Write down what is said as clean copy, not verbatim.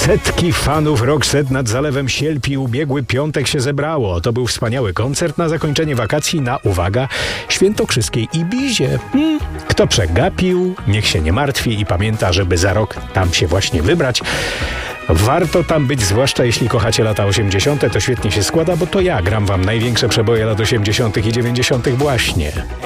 Setki fanów Roxette nad Zalewem Sielpi ubiegły piątek się zebrało. To był wspaniały koncert na zakończenie wakacji na, uwaga, świętokrzyskiej Ibizie. Kto przegapił, niech się nie martwi i pamięta, żeby za rok tam się właśnie wybrać. Warto tam być, zwłaszcza jeśli kochacie lata 80. To świetnie się składa, bo to ja gram wam największe przeboje lat 80. i 90. właśnie.